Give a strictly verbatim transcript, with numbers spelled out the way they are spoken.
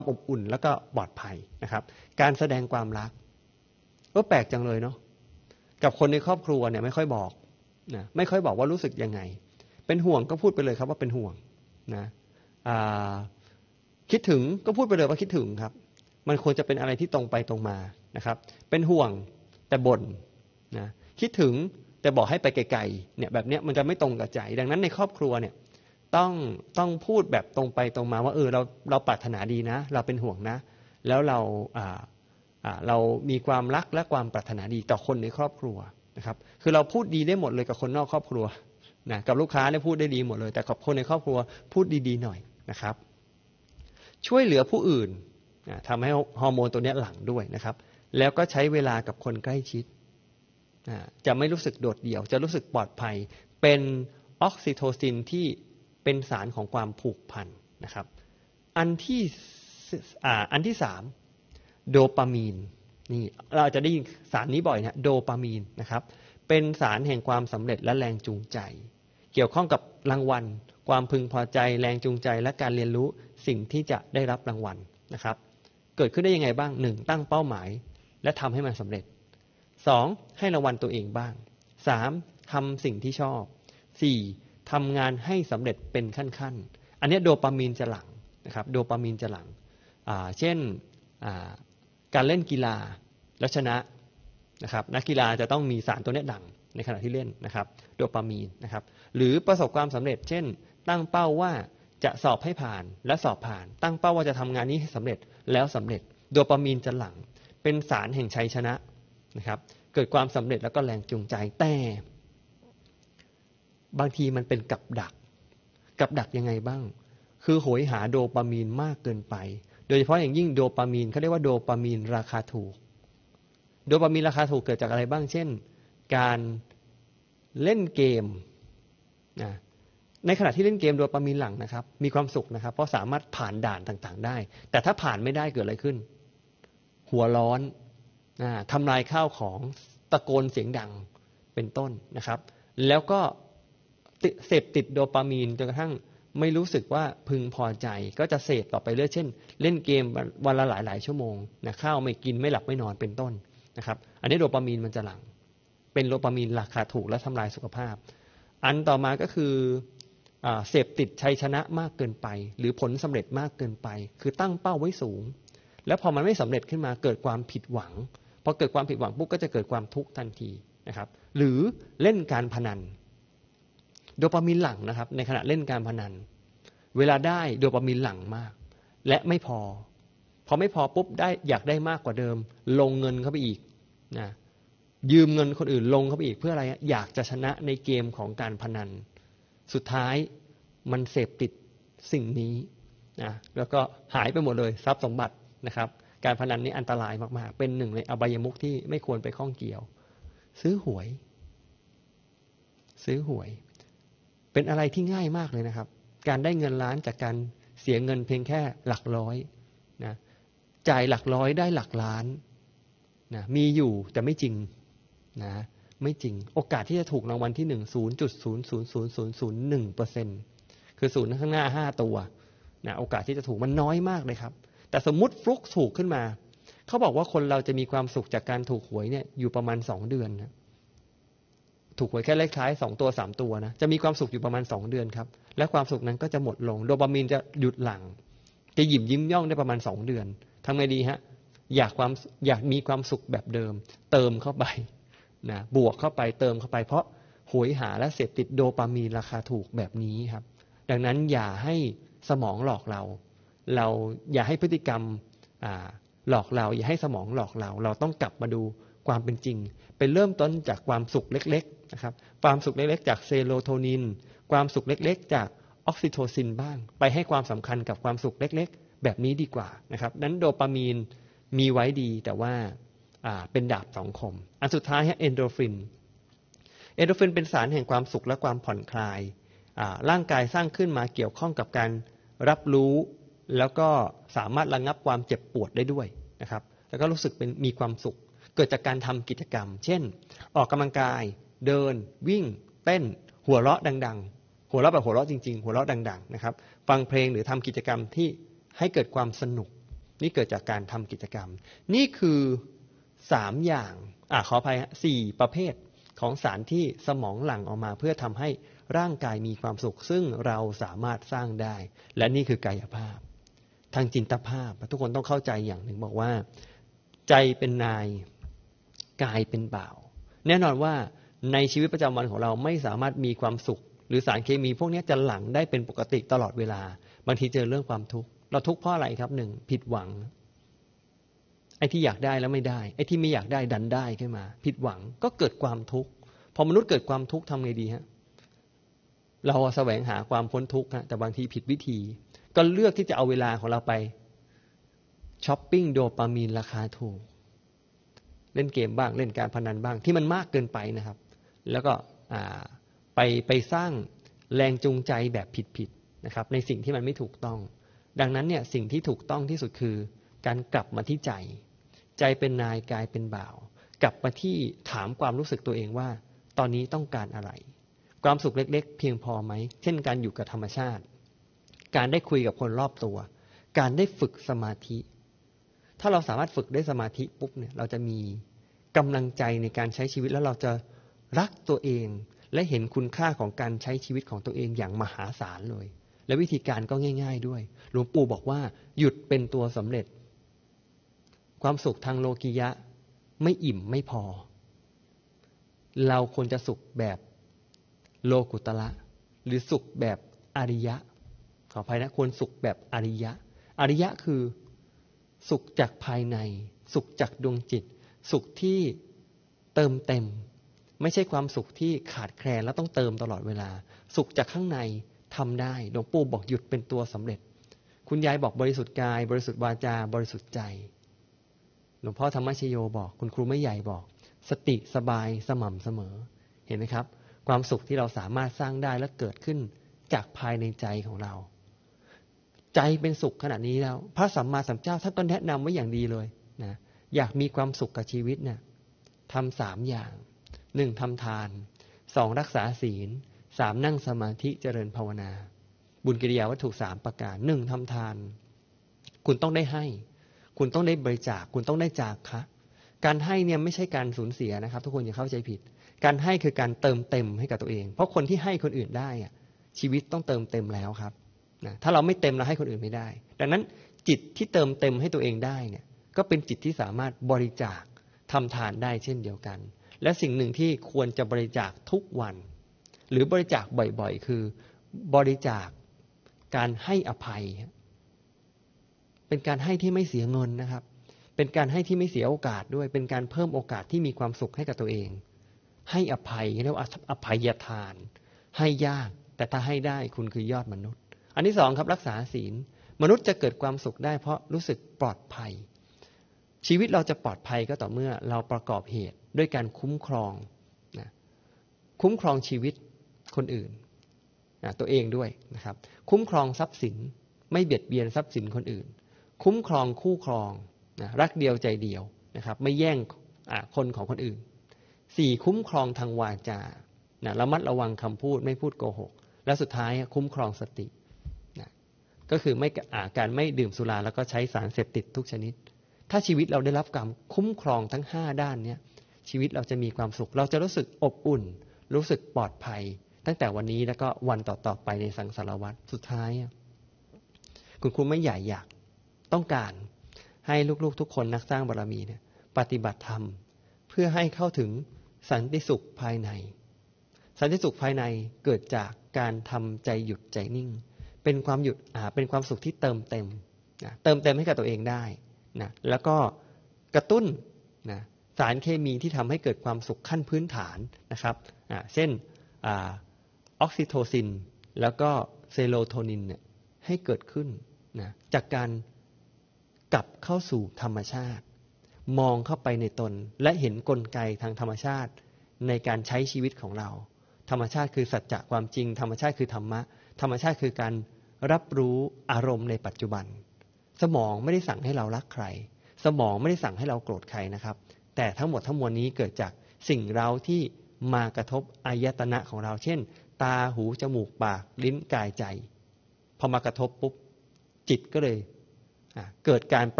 อบอุ่นแล้วก็ปลอดภัยนะครับการแสดงความรักก็แปลกจังเลยเนาะกับคนในครอบครัวเนี่ยไม่ค่อยบอกนะไม่ค่อยบอกว่ารู้สึกยังไงเป็นห่วงก็พูดไปเลยครับว่าเป็นห่วงนะคิดถึงก็พูดไปเลยว่าคิดถึงครับมันควรจะเป็นอะไรที่ตรงไปตรงมานะครับเป็นห่วงแต่บ่นนะคิดถึงแต่บอกให้ไปไกลๆเนี่ยแบบเนี้ยมันจะไม่ตรงกับใจดังนั้นในครอบครัวเนี่ยต้องต้องพูดแบบตรงไปตรงมาว่าเออเราเราปรารถนาดีนะเราเป็นห่วงนะแล้วเราอ่าอ่าเรามีความรักและความปรารถนาดีต่อคนในครอบครัวนะครับคือเราพูดดีได้หมดเลยกับคนนอกครอบครัวนะกับลูกค้าเนี่ยพูดได้ดีหมดเลยแต่กับคนในครอบครัวพูดดีๆหน่อยนะครับช่วยเหลือผู้อื่นนะทำให้ฮอร์โมนตัวนี้หลั่งด้วยนะครับแล้วก็ใช้เวลากับคนใกล้ชิดนะจะไม่รู้สึกโดดเดี่ยวจะรู้สึกปลอดภัยเป็นออกซิโทซินที่เป็นสารของความผูกพันนะครับอันที่อ่าอันที่สามโดปามีนนี่เราจะได้ยินสารนี้บ่อยนะโดปามีนนะครับเป็นสารแห่งความสำเร็จและแรงจูงใจเกี่ยวข้องกับรางวัลความพึงพอใจแรงจูงใจและการเรียนรู้สิ่งที่จะได้รับรางวัลนะครับเกิดขึ้นได้ยังไงบ้างหนึ่งตั้งเป้าหมายและทำให้มันสำเร็จสองให้รางวัลตัวเองบ้างสามทำสิ่งที่ชอบสี่ทำงานให้สำเร็จเป็นขั้นๆอันนี้โดปามีนจะหลั่งนะครับโดปามีนจะหลั่งเช่นการเล่นกีฬาแล้วชนะนะครับนักกีฬาจะต้องมีสารตัวนี้ดังในขณะที่เล่นนะครับโดปามีนนะครับหรือประสบความสำเร็จเช่นตั้งเป้าว่าจะสอบให้ผ่านและสอบผ่านตั้งเป้าว่าจะทำงานนี้ให้สำเร็จแล้วสำเร็จโดปามีนจะหลั่งเป็นสารแห่งชัยชนะนะครับเกิดความสำเร็จแล้วก็แรงจูงใจแต่บางทีมันเป็นกับดักกับดักยังไงบ้างคือโหยหาโดปามีนมากเกินไปโดยเฉพาะอย่างยิ่งโดปามีนเขาเรียกว่าโดปามีนราคาถูกโดปามีนราคาถูกเกิดจากอะไรบ้างเช่นการเล่นเกมนะในขณะที่เล่นเกมโดปามีนหลั่งนะครับมีความสุขนะครับเพราะสามารถผ่านด่านต่างๆได้แต่ถ้าผ่านไม่ได้เกิดอะไรขึ้นหัวร้อนนะทำลายข้าวของตะโกนเสียงดังเป็นต้นนะครับแล้วก็เสพติดโดปามีนจนกระทั่งไม่รู้สึกว่าพึงพอใจก็จะเสพต่อไปเรื่อยเช่นเล่นเกมวันละหลายๆชั่วโมงนะข้าวไม่กินไม่หลับไม่นอนเป็นต้นนะครับอันนี้โดปามีนมันจะหลั่งเป็นโดปามีนราคาถูกและทำลายสุขภาพอันต่อมาก็คือเสพติดชัยชนะมากเกินไปหรือผลสำเร็จมากเกินไปคือตั้งเป้าไว้สูงแล้วพอมันไม่สำเร็จขึ้นมาเกิดความผิดหวังพอเกิดความผิดหวังปุ๊บก็จะเกิดความทุกข์ทันทีนะครับหรือเล่นการพนันโดปามีนหลั่งนะครับในขณะเล่นการพนันเวลาได้โดปามีนหลั่งมากและไม่พอพอไม่พอปุ๊บได้อยากได้มากกว่าเดิมลงเงินเข้าไปอีกนะยืมเงินคนอื่นลงเข้าไปอีกเพื่ออะไรอยากจะชนะในเกมของการพนันสุดท้ายมันเสพติดสิ่งนี้นะแล้วก็หายไปหมดเลยทรัพย์สมบัตินะครับการพนันนี้อันตรายมากๆเป็นหนึ่งในอบายมุขที่ไม่ควรไปข้องเกี่ยวซื้อหวยซื้อหวยเป็นอะไรที่ง่ายมากเลยนะครับการได้เงินล้านจากการเสียเงินเพียงแค่หลักร้อยนะจ่ายหลักร้อยได้หลักล้านนะมีอยู่แต่ไม่จริงนะไม่จริงโอกาสที่จะถูกรางวัลที่หนึ่ง ศูนย์จุดศูนย์ศูนย์ศูนย์ศูนย์ศูนย์หนึ่งเปอร์เซ็นต์ คือศูนย์ข้างหน้าห้าตัวนะโอกาสที่จะถูกมันน้อยมากเลยครับแต่สมมุติฟลุกถูกขึ้นมาเขาบอกว่าคนเราจะมีความสุขจากการถูกหวยเนี่ยอยู่ประมาณสองเดือนนะถูกหวยแค่เลขท้ายสองตัวสามตัวนะจะมีความสุขอยู่ประมาณสองเดือนครับและความสุขนั้นก็จะหมดลงโดปามีนจะหยุดหลั่งจะหยิบยิ้มย่องได้ประมาณสองเดือนทำไงดีฮะอยากความอยากมีความสุขแบบเดิมเติมเข้าไปนะบวกเข้าไปเติมเข้าไปเพราะโหยหาและเสพติดโดปามีนราคาถูกแบบนี้ครับดังนั้นอย่าให้สมองหลอกเราเราอย่าให้พฤติกรรมหลอกเราอย่าให้สมองหลอกเราเราต้องกลับมาดูความเป็นจริงเป็นเริ่มต้นจากความสุขเล็กๆนะครับความสุขเล็กๆจากเซโรโทนินความสุขเล็กๆจากออกซิโทซินบ้างไปให้ความสำคัญกับความสุขเล็กๆแบบนี้ดีกว่านะครับนั้นโดปามีนมีไว้ดีแต่ว่าเป็นดาบสองคมอันสุดท้ายฮะเอนโดรฟินเอนโดรฟินเป็นสารแห่งความสุขและความผ่อนคลายร่างกายสร้างขึ้นมาเกี่ยวข้องกับการรับรู้แล้วก็สามารถระงับความเจ็บปวดได้ด้วยนะครับแล้วก็รู้สึกเป็นมีความสุขเกิดจากการทำกิจกรรมเช่นออกกำลังกายเดินวิ่งเต้นหัวเราะดังๆหัวเราะแบบหัวเราะจริงๆหัวเราะดังๆนะครับฟังเพลงหรือทำกิจกรรมที่ให้เกิดความสนุกนี่เกิดจากการทำกิจกรรมนี่คือสามอย่างอ่าขออภัยฮะสี่ประเภทของสารที่สมองหลั่งออกมาเพื่อทำให้ร่างกายมีความสุขซึ่งเราสามารถสร้างได้และนี่คือกายภาพทางจินตภาพทุกคนต้องเข้าใจอย่างหนึ่งบอกว่าใจเป็นนายกายเป็นบ่าวแน่นอนว่าในชีวิตประจำวันของเราไม่สามารถมีความสุขหรือสารเคมีพวกนี้จะหลั่งได้เป็นปกติตลอดเวลาบางทีเจอเรื่องความทุกข์เราทุกข์เพราะอะไรครับหนึ่งผิดหวังไอ้ที่อยากได้แล้วไม่ได้ไอ้ที่ไม่อยากได้ดันได้ขึ้นมาผิดหวังก็เกิดความทุกข์พอมนุษย์เกิดความทุกข์ทำไงดีฮะเราแสวงหาความพ้นทุกข์ฮะแต่บางทีผิดวิธีก็เลือกที่จะเอาเวลาของเราไปช้อปปิ้งโดปามีนราคาถูกเล่นเกมบ้างเล่นการพนันบ้างที่มันมากเกินไปนะครับแล้วก็ไปไปสร้างแรงจูงใจแบบผิดๆนะครับในสิ่งที่มันไม่ถูกต้องดังนั้นเนี่ยสิ่งที่ถูกต้องที่สุดคือการกลับมาที่ใจใจเป็นนายกายเป็นบ่าวกลับมาที่ถามความรู้สึกตัวเองว่าตอนนี้ต้องการอะไรความสุขเล็กๆเพียงพอไหมเช่นการอยู่กับธรรมชาติการได้คุยกับคนรอบตัวการได้ฝึกสมาธิถ้าเราสามารถฝึกได้สมาธิปุ๊บเนี่ยเราจะมีกำลังใจในการใช้ชีวิตแล้วเราจะรักตัวเองและเห็นคุณค่าของการใช้ชีวิตของตัวเองอย่างมหาศาลเลยและวิธีการก็ง่ายๆด้วยหลวงปู่บอกว่าหยุดเป็นตัวสำเร็จความสุขทางโลกียะไม่อิ่มไม่พอเราควรจะสุขแบบโลกุตระหรือสุขแบบอริยะขออภัยนะควรสุขแบบอริยะอริยะคือสุขจากภายในสุขจากดวงจิตสุขที่เติมเต็มไม่ใช่ความสุขที่ขาดแคลนแล้วต้องเติมตลอดเวลาสุขจากข้างในทำได้หลวงปู่บอกหยุดเป็นตัวสำเร็จคุณยายบอกบริสุทธิ์กายบริสุทธิ์วาจาบริสุทธิ์ใจหลวงพ่อธรรมชโยบอกคุณครูไม่ใหญ่บอกสติสบายสม่ำเสมอเห็นไหมครับความสุขที่เราสามารถสร้างได้และเกิดขึ้นจากภายในใจของเราใจเป็นสุขขนาดนี้แล้วพระสัมมาสัมพุทธเจ้าท่านก็แนะนำไว้อย่างดีเลยนะอยากมีความสุขกับชีวิตเนี่ยทำสามอย่างหนึ่งทำทานสองรักษาศีลสามนั่งสมาธิเจริญภาวนาบุญกิริยาวัตถุสามประการหนึ่งทำทานคุณต้องได้ให้คุณต้องได้บริจาคคุณต้องได้จาคะการให้เนี่ยไม่ใช่การสูญเสียนะครับทุกคนอย่าเข้าใจผิดการให้คือการเติมเต็มให้กับตัวเองเพราะคนที่ให้คนอื่นได้อะชีวิตต้องเติมเต็มแล้วครับนะถ้าเราไม่เต็มเราให้คนอื่นไม่ได้ดังนั้นจิตที่เติมเต็มให้ตัวเองได้เนี่ยก็เป็นจิตที่สามารถบริจาคทำทานได้เช่นเดียวกันและสิ่งหนึ่งที่ควรจะบริจาคทุกวันหรือบริจาคบ่อยๆคือบริจาคการให้อภัยเป็นการให้ที่ไม่เสียเงินนะครับเป็นการให้ที่ไม่เสียโอกาสด้วยเป็นการเพิ่มโอกาสที่มีความสุขให้กับตัวเองให้อภัยเรียกว่าอภัยทานให้ยากแต่ถ้าให้ได้คุณคือยอดมนุษย์อันที่สองครับรักษาศีลมนุษย์จะเกิดความสุขได้เพราะรู้สึกปลอดภัยชีวิตเราจะปลอดภัยก็ต่อเมื่อเราประกอบเหตุด้วยการคุ้มครองนะคุ้มครองชีวิตคนอื่นนะตัวเองด้วยนะครับคุ้มครองทรัพย์สินไม่เบียดเบียนทรัพย์สินคนอื่นคุ้มครองคู่ครองนะรักเดียวใจเดียวนะครับไม่แย่งคนของคนอื่นสี่คุ้มครองทางวาจานะระมัดระวังคำพูดไม่พูดโกหกและสุดท้ายคุ้มครองสตินะก็คือไม่การไม่ดื่มสุราแล้วก็ใช้สารเสพติดทุกชนิดถ้าชีวิตเราได้รับการคุ้มครองทั้งห้าด้านนี้ชีวิตเราจะมีความสุขเราจะรู้สึกอบอุ่นรู้สึกปลอดภัยตั้งแต่วันนี้แล้วก็วันต่อๆไปในสังสารวัฏสุดท้ายคุณครูไม่ใหญ่อยากต้องการให้ลูกๆทุกคนนักสร้างบารมีเนี่ยปฏิบัติธรรมเพื่อให้เข้าถึงสันติสุขภายในสันติสุขภายในเกิดจากการทำใจหยุดใจนิ่งเป็นความหยุดอ่าเป็นความสุขที่เติมเต็มนะเติมเต็มให้กับตัวเองได้นะแล้วก็กระตุ้นนะสารเคมีที่ทำให้เกิดความสุขขั้นพื้นฐานนะครับอ่าเช่นอ่าออกซิโทซินแล้วก็เซโรโทนินเนี่ยให้เกิดขึ้นนะจากการกลับเข้าสู่ธรรมชาติมองเข้าไปในตนและเห็นกลไกทางธรรมชาติในการใช้ชีวิตของเราธรรมชาติคือสัจจะความจริงธรรมชาติคือธรรมะธรรมชาติคือการรับรู้อารมณ์ในปัจจุบันสมองไม่ได้สั่งให้เรารักใครสมองไม่ได้สั่งให้เราโกรธใครนะครับแต่ทั้งหมดทั้งมวลนี้เกิดจากสิ่งเร้าที่มากระทบอายตนะของเราเช่นตาหูจมูกปากลิ้นกายใจพอมากระทบปุ๊บจิตก็เลยเกิดการ